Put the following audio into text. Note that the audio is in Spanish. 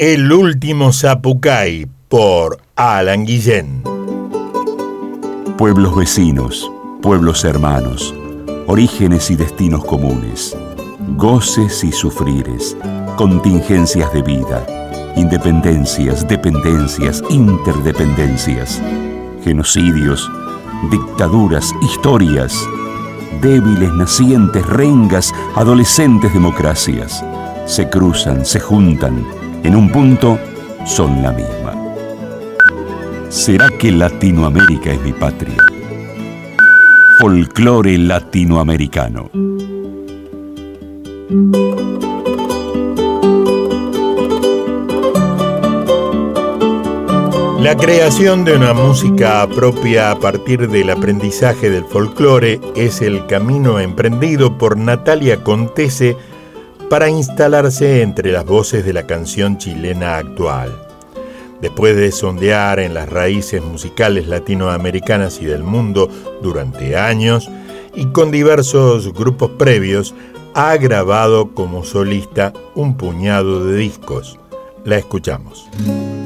El último Zapucay por Alan Guillén. Pueblos vecinos, pueblos hermanos, orígenes y destinos comunes, goces y sufrires, contingencias de vida, independencias, dependencias, interdependencias, genocidios, dictaduras, historias, débiles, nacientes, rengas, adolescentes democracias, se cruzan, se juntan, en un punto son la misma. ¿Será que Latinoamérica es mi patria? Folclore latinoamericano. La creación de una música propia a partir del aprendizaje del folclore es el camino emprendido por Natalia Contese para instalarse entre las voces de la canción chilena actual. Después de sondear en las raíces musicales latinoamericanas y del mundo durante años y con diversos grupos previos, ha grabado como solista un puñado de discos. La escuchamos.